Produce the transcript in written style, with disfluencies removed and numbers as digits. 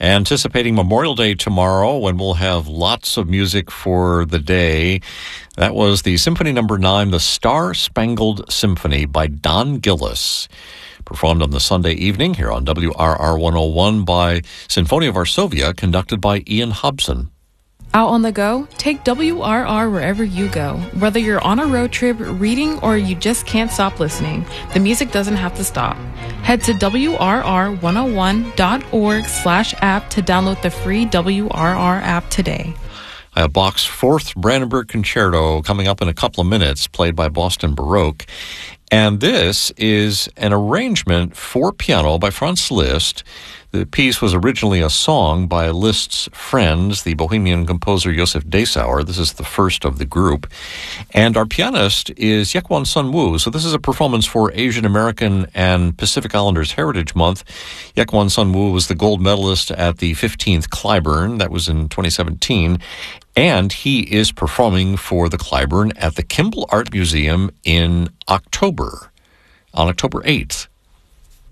Anticipating Memorial Day tomorrow, when we'll have lots of music for the day. That was the Symphony No. 9, The Star-Spangled Symphony by Don Gillis, performed on the Sunday evening here on WRR 101 by Sinfonia Varsovia, conducted by Ian Hobson. Out on the go? Take WRR wherever you go. Whether you're on a road trip, reading, or you just can't stop listening, the music doesn't have to stop. Head to WRR101.org/app to download the free WRR app today. I have Bach's Fourth Brandenburg Concerto coming up in a couple of minutes, played by Boston Baroque. And this is an arrangement for piano by Franz Liszt. The piece was originally a song by Liszt's friends, the Bohemian composer Josef Dessauer. This is the first of the group. And our pianist is Yekwon Sun Woo. So this is a performance for Asian American and Pacific Islanders Heritage Month. Yekwon Sun Woo was the gold medalist at the 15th Clyburn. That was in 2017. And he is performing for the Clyburn at the Kimball Art Museum in October, on October 8th.